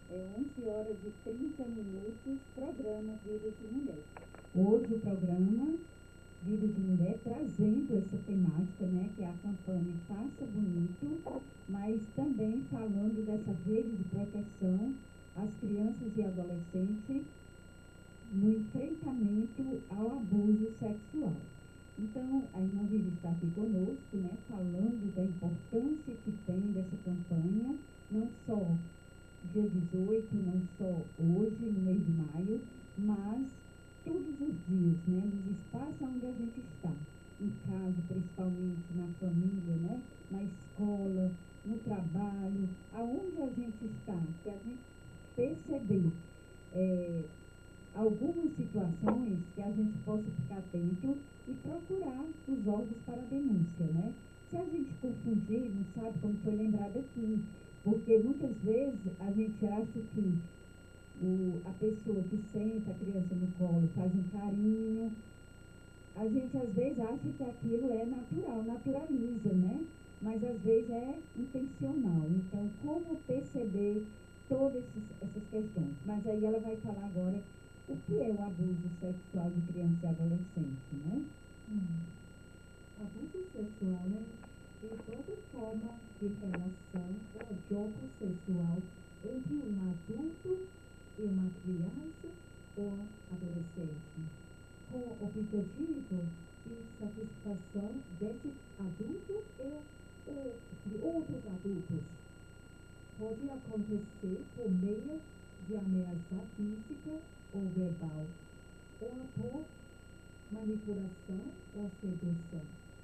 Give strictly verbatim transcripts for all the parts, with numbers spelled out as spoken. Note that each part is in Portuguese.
É onze horas e trinta minutos, programa Vida de Mulher. Hoje o programa Vida de Mulher trazendo essa temática, né, que é a campanha Faça Bonito, mas também falando dessa rede de proteção às crianças e adolescentes no enfrentamento ao abuso sexual. Então, a irmã Vivi está aqui conosco, né, falando da importância que tem dessa campanha, não só dia dezoito, não só hoje, no mês de maio, mas todos os dias, né, nos espaços onde a gente está, em casa, principalmente na família, né, na escola, no trabalho, aonde a gente está, que a gente perceber é, algumas situações que a gente possa ficar atento e procurar os órgãos para denúncia, né? Se a gente confundir, não sabe como foi lembrado aqui, porque muitas vezes a gente acha que o, a pessoa que senta a criança no colo faz um carinho, a gente às vezes acha que aquilo é natural, naturaliza, né? Mas às vezes é intencional. Então, como perceber todas esses, essas questões? Mas aí ela vai falar agora o que é o abuso sexual de criança e adolescente, né? Hum. Abuso sexual, né, é toda forma de relação ou jogo sexual entre um adulto e uma criança ou adolescente, com o objetivo de satisfação desse adulto e ou de outros adultos. Pode acontecer por meio de ameaça física ou verbal, ou por manipulação ou sedução.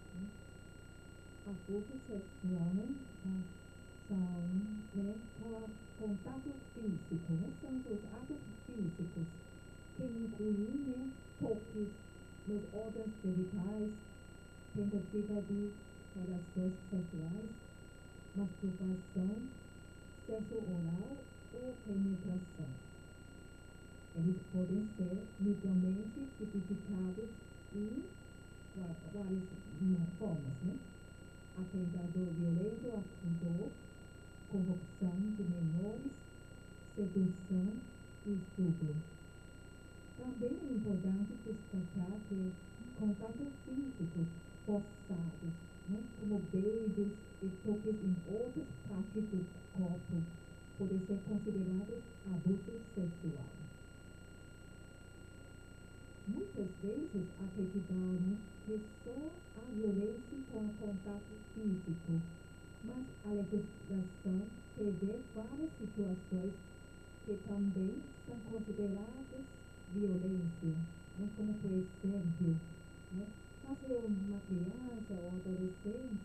Abuso sexual, né, são, né, contato físico, né, são os atos físicos que incluem, né, toques nos órgãos genitais, tentativa de relações sexuais, masturbação, sexo oral ou penetração. Eles podem ser legalmente tipificados em várias formas, né? Atentado violento a pudor, corrupção de menores, sedução e estupro. Também é importante destacar que contatos físicos forçados, né, como beijos e toques em outras partes do corpo, podem ser considerados abuso sexual. Muitas vezes acreditamos que só há violência com contato físico, mas a legislação prevê várias situações que também são consideradas violência, né, como por exemplo, né, fazer uma criança ou adolescente